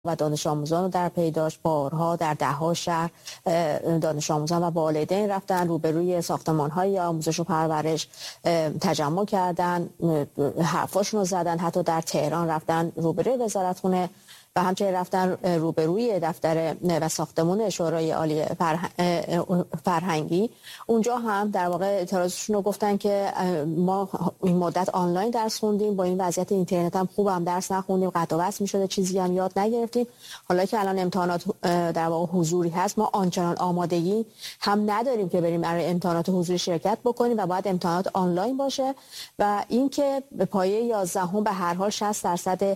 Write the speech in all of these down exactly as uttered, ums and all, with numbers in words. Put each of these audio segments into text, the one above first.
و دانش آموزان رو در پی داشت. بارها در ده‌ها شهر دانش آموزان و والدین رفتن روبروی ساختمان‌های آموزش و پرورش تجمع کردن، حرفاشون رو زدن. حتی در تهران رفتن روبروی وزارتخونه و همچنین رفتن روبروی دفتر و ساختمان شورای عالی فرهنگی. اونجا هم در واقع اعتراضشون رو گفتن که ما این مدت آنلاین درس خوندیم، با این وضعیت اینترنت هم خوب هم درس نخوندیم، قطع و وصل می‌شده، چیزی هم یاد نگرفتیم. حالا که الان امتحانات در واقع حضوری هست، ما آنچنان آمادگی هم نداریم که بریم برای امتحانات حضوری شرکت بکنیم و باید امتحانات آنلاین باشه. و اینکه به پایه یازدهم به هر حال شصت درصد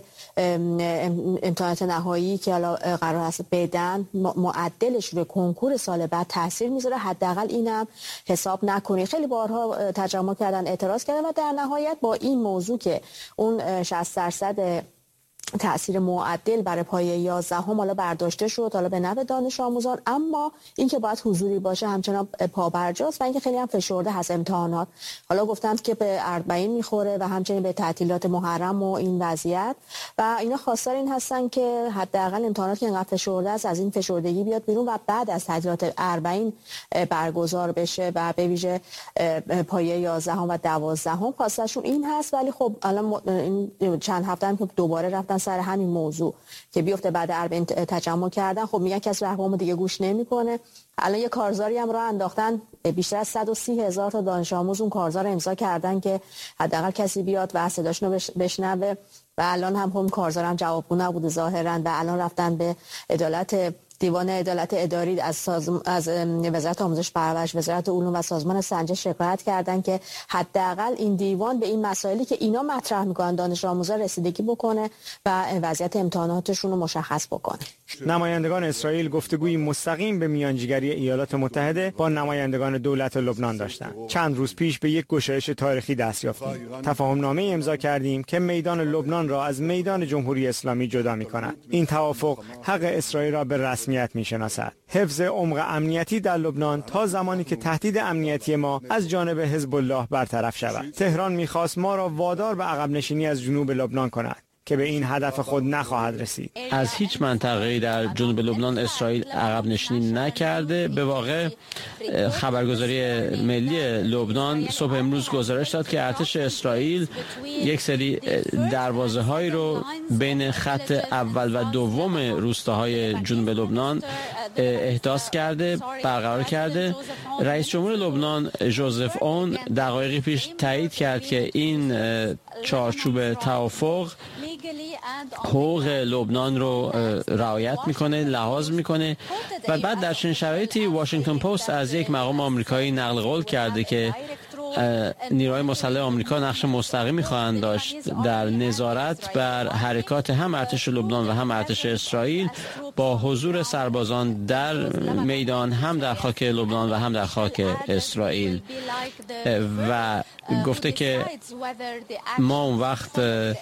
امتحانات نهایی که حالا قرار است بدن معدلش روی کنکور سال بعد تاثیر میذاره، حداقل اینم حساب نکنی. خیلی بارها تجمع کردن، اعتراض کردن و در نهایت با این موضوع که اون شصت درصد تأثیر معدل برای پایه یازدهم حالا برداشته شد حالا به نفع دانش آموزان، اما اینکه باید حضوری باشه همچنان پابرجاست و اینکه خیلی هم فشرده هست امتحانات. حالا گفتم که به اربعین میخوره و همچنین به تعطیلات محرم و این وضعیت و اینا خواستار این هستن که حداقل امتحانات که انقدر فشرده است از این فشردگی بیاد بیرون و بعد از تعطیلات اربعین برگزار بشه و به ویژه پایه یازدهم و دوازدهم خواستشون این هست. ولی خب الان این چند هفته هم که دوباره رفتن سر همین موضوع که بیفته بعد اربعین تجمع کردن، خب میگن کسی رهبرمون دیگه گوش نمیکنه. الان یه کارزاری هم راه انداختن، بیشتر از صد و سی هزار تا دانش آموز اون کارزار امضا کردن که حداقل کسی بیاد و صداشون رو بشنوه و الان هم هم کارزارم جوابگو نبوده ظاهرا و الان رفتن به عدالت دیوان عدالت اداری از سازم... از وزارت آموزش پرورش، وزارت علوم و سازمان سنجش شکایت کردن که حداقل این دیوان به این مسائلی که اینا مطرح میکنن دانش آموزا رسیدگی بکنه و وضعیت امتحاناتشون رو مشخص بکنه. نمایندگان اسرائیل گفتگوی مستقیم به میانجیگری ایالات متحده با نمایندگان دولت لبنان داشتند. چند روز پیش به یک گشایش تاریخی دست یافتیم. تفاهمنامه امضا کردیم که میدان لبنان را از میدان جمهوری اسلامی جدا می‌کند. این توافق حق اسرائیل را به رسمیت می‌شناسد. حفظ عمق امنیتی در لبنان تا زمانی که تهدید امنیتی ما از جانب حزب الله برطرف شود. تهران می‌خواست ما را وادار به عقب نشینی از جنوب لبنان کند که به این هدف خود نخواهد رسید. از هیچ منطقه‌ای در جنوب لبنان اسرائیل عقب نشینی نکرده. به واقع خبرگزاری ملی لبنان صبح امروز گزارش داد که ارتش اسرائیل یک سری دروازه‌هایی رو بین خط اول و دوم روستاهای جنوب لبنان احداث کرده، برقرار کرده. رئیس جمهور لبنان ژوزف اون دقایقی پیش تایید کرد که این چارچوب توافق حقوق لبنان رو رعایت میکنه، لحاظ میکنه و بعد در چنین شرایطی واشنگتن پست از یک مقام آمریکایی نقل قول کرده که نیروهای مسلح آمریکا نقش مستقیمی خواهند داشت در نظارت بر حرکات هم ارتش لبنان و هم ارتش اسرائیل با حضور سربازان در میدان، هم در خاک لبنان و هم در خاک اسرائیل. و گفته که ما اون وقت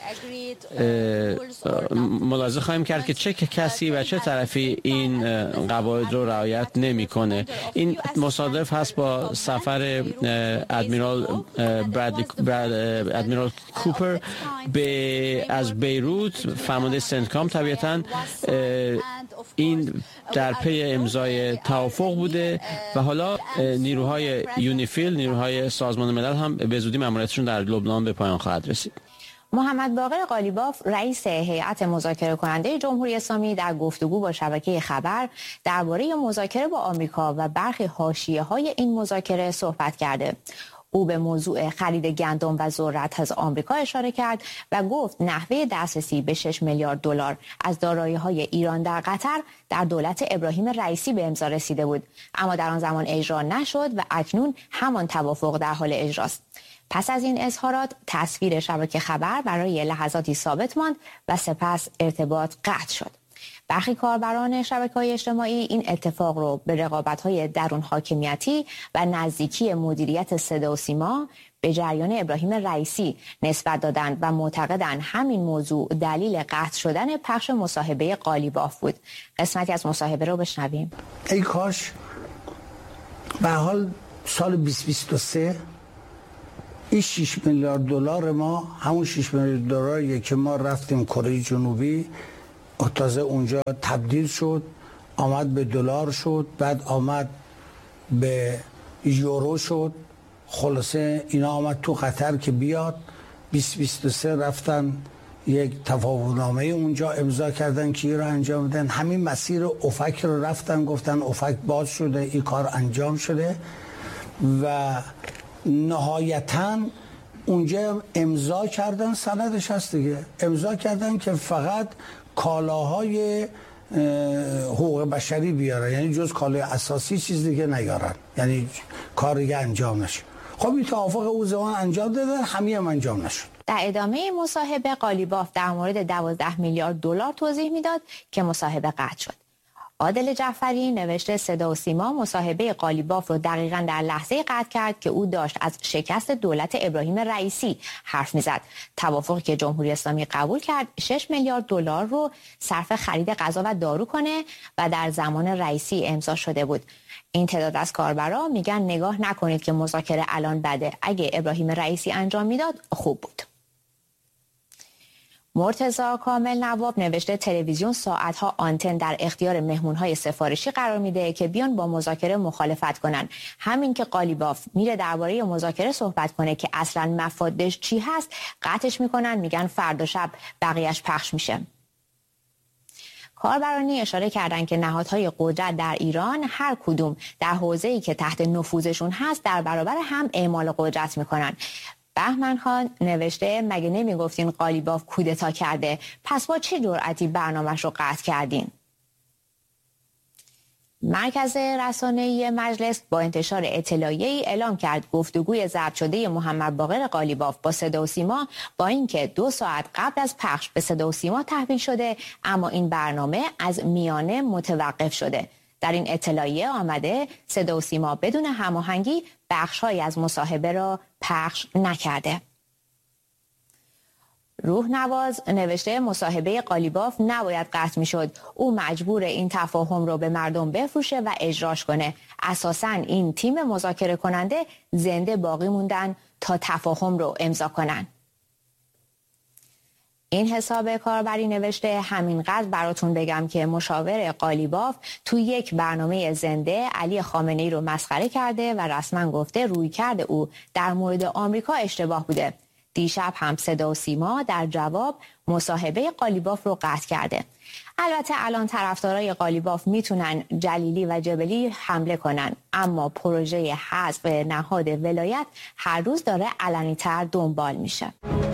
ملاحظه خواهیم کرد که چه کسی و چه طرفی این قواعد رو رعایت نمی‌کنه. این مصادف هست با سفر ادمیرال برادلی ادمیرال کوپر به از بیروت، فرمانده سنتکام. طبیعتاً این در پی امضای توافق بوده و حالا نیروهای یونیفیل، نیروهای سازمان ملل هم به زودی ماموریتشون در لبنان به پایان خواهد رسید. محمد باقر قالیباف رئیس هیئت مذاکره کننده جمهوری اسلامی در گفتگو با شبکه خبر درباره مذاکره با آمریکا و برخی حاشیه‌های این مذاکره صحبت کرده. او به موضوع خرید گندم و ذرت از آمریکا اشاره کرد و گفت نحوه دسترسی به شش میلیارد دلار از دارایی‌های ایران در قطر در دولت ابراهیم رئیسی به امضا رسیده بود، اما در آن زمان اجرا نشد و اکنون همان توافق در حال اجراست. پس از این اظهارات تصویر شبکه خبر برای لحظاتی ثابت ماند و سپس ارتباط قطع شد. برخی کاربران شبکه‌های اجتماعی این اتفاق رو به رقابت‌های درون حاکمیتی و نزدیکی مدیریت صدا و سیما به جریان ابراهیم رئیسی نسبت دادند و معتقدند همین موضوع دلیل قطع شدن پخش مصاحبه قالیباف بود. قسمتی از مصاحبه رو بشنویم. ای کاش به حال سال بیست بیست و سه این شش میلیارد دلار ما همون شش میلیارد دلاریه که ما رفتیم کره جنوبی تازه اونجا تبدیل شد، آمد به دلار شد، بعد آمد به یورو شد. خلاصه اینا آمد تو قطر که بیاد. بیست بیست و سه رفتن یک تفاهم‌نامه اونجا امضا کردن که این رو انجام بدن. همین مسیر اوفک رو رفتن، گفتن اوفک باز شده، این کار انجام شده و نهایتاً اونجا امضا کردن، سندش هست دیگه، امضا کردن که فقط کالاهای حقوق بشری بیارن، یعنی جز کالای اساسی چیز دیگه نیارن، یعنی کار دیگه انجام نشه. خب این توافق او زمان انجام دادن، همین هم انجام نشد. در ادامه مصاحبه قالیباف در مورد دوازده میلیارد دلار توضیح میداد که مصاحبه قطع شد. عادل جعفری نوشته صدا و سیما مصاحبه قالیباف رو دقیقاً در لحظه قطع کرد که او داشت از شکست دولت ابراهیم رئیسی حرف میزد. توافقی که جمهوری اسلامی قبول کرد شش میلیارد دلار رو صرف خرید غذا و دارو کنه و در زمان رئیسی امضا شده بود. این تعداد از کاربرا میگن نگاه نکنید که مذاکره الان بده، اگه ابراهیم رئیسی انجام میداد خوب بود. مرتضی کامل نواب نوشته تلویزیون ساعتها آنتن در اختیار مهمونهای سفارشی قرار میده که بیان با مذاکره مخالفت کنن. همین که قالیباف میره درباره مذاکره صحبت کنه که اصلا مفادش چی هست قطعش میکنن، میگن فردا شب بقیهش پخش میشه. کاربرانی اشاره کردند که نهادهای قدرت در ایران هر کدوم در حوزه‌ای که تحت نفوذشون هست در برابر هم اعمال قدرت میکنن. بهمن خان نوشته مگه نمیگفتین قالیباف کودتا کرده، پس با چه جرأتی برنامه‌اش رو قطع کردین؟ مرکز رسانه‌ای مجلس با انتشار اطلاعیه‌ای اعلام کرد گفتگوی ضبط شده محمد باقر قالیباف با صدا و سیما با اینکه دو ساعت قبل از پخش به صدا و سیما تحویل شده، اما این برنامه از میانه متوقف شده. در این اطلاعیه آمده صدا و سیما بدون هماهنگی بخش‌هایی از مصاحبه را پخش نکرده. روح نواز نوشته مصاحبه قالیباف نباید قطع میشد. او مجبور این تفاهم رو به مردم بفروشه و اجراش کنه. اساساً این تیم مذاکره کننده زنده باقی موندن تا تفاهم رو امضا کنن. این حساب کاربری نوشته همینقدر براتون بگم که مشاور قالیباف تو یک برنامه زنده علی خامنه‌ای رو مسخره کرده و رسما گفته رویکرد او در مورد آمریکا اشتباه بوده. دیشب هم صدا و سیما در جواب مصاحبه قالیباف رو قطع کرده. البته الان طرفدارای قالیباف میتونن جلیلی و جبلی حمله کنن، اما پروژه حذف نهاد ولایت هر روز داره علنی‌تر دنبال میشه.